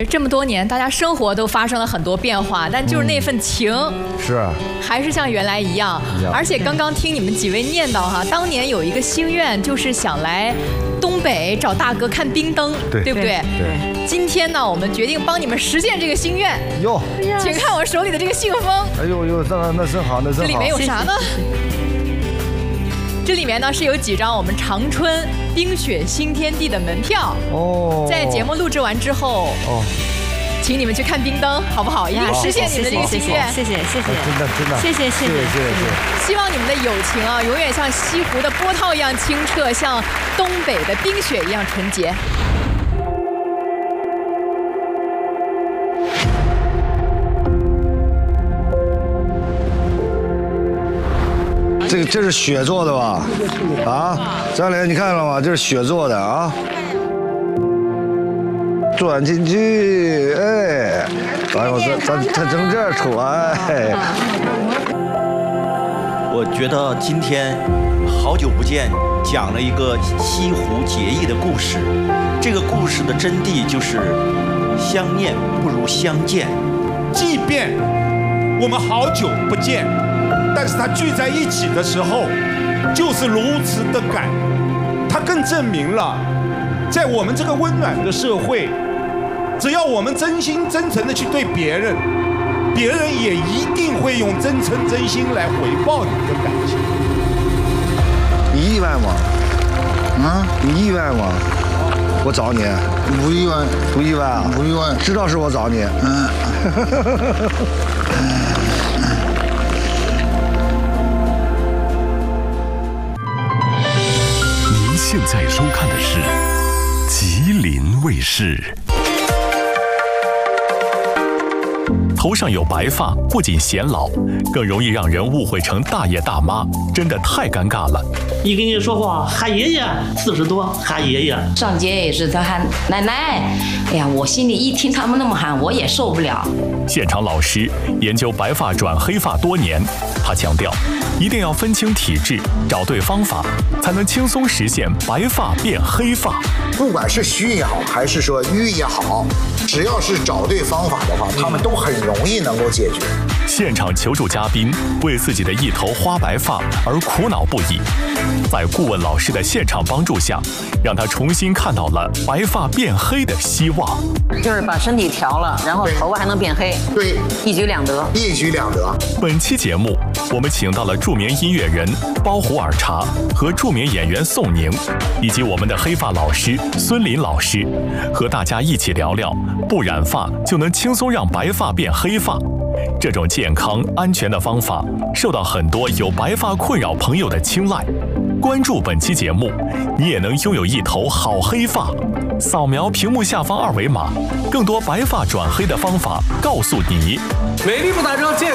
这么多年，大家生活都发生了很多变化，但就是那份情， 是还是像原来一样。而且刚刚听你们几位念叨哈，当年有一个心愿，就是想来东北找大哥看冰灯，对不对？ 对。 今天呢，我们决定帮你们实现这个心愿。 哟， 请看我手里的这个信封。 哎呦，那真好，那真好。 这里面有啥呢？这里面呢是有几张我们长春冰雪新天地的门票哦，在节目录制完之后哦，请你们去看冰灯，好不好？一定实现你们的这个心愿。 谢谢， 真的， 谢谢。 希望你们的友情啊，永远像西湖的波涛一样清澈，像东北的冰雪一样纯洁。 这是雪做的吧？啊，张莲，你看了吗？这是雪做的啊。钻进去，哎，哎呦，咱从这儿出来。 我觉得今天好久不见，讲了一个西湖结义的故事。这个故事的真谛就是相念不如相见。 即便我们好久不见，但是它聚在一起的时候，就是如此的感。它更证明了，在我们这个温暖的社会，只要我们真心真诚的去对别人，别人也一定会用真诚真心来回报你的感情。 你意外吗？啊？你意外吗？我找你。 不意外。 不意外啊？ 不意外。 知道是我找你。 您现在收看的是吉林卫视。头上有白发，不仅显老，更容易让人误会成大爷大妈，真的太尴尬了。 一跟你说话喊爷爷，40多喊爷爷， 上街也是他喊奶奶。哎呀，我心里一听他们那么喊，我也受不了。 现场老师研究白发转黑发多年，他强调，一定要分清体质，找对方法，才能轻松实现白发变黑发。 不管是虚也好，还是说瘀也好，只要是找对方法的话，他们都很容易能够解决。 现场求助嘉宾为自己的一头花白发而苦恼不已，在顾问老师的现场帮助下，让他重新看到了白发变黑的希望。 就是把身体调了，然后头发还能变黑， 对， 一举两得。 一举两得。 本期节目，我们请到了著名音乐人包胡尔查和著名演员宋宁，以及我们的黑发老师孙林老师，和大家一起聊聊不染发就能轻松让白发变黑发。这种健康安全的方法受到很多有白发困扰朋友的青睐。关注本期节目，你也能拥有一头好黑发。扫描屏幕下方2维码，更多白发转黑的方法告诉你。 美丽不打折，